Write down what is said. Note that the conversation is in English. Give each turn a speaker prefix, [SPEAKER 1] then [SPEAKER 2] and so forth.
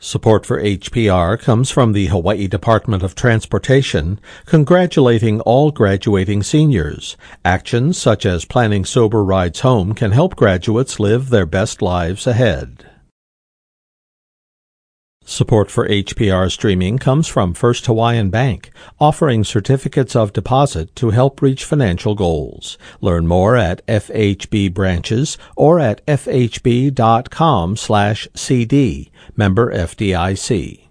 [SPEAKER 1] Support for HPR comes from the Hawaii Department of Transportation, congratulating all graduating seniors. Actions such as planning sober rides home can help graduates live their best lives ahead. Support for HPR streaming comes from First Hawaiian Bank, offering certificates of deposit to help reach financial goals. Learn more at FHB branches or at fhb.com/cd. Member FDIC.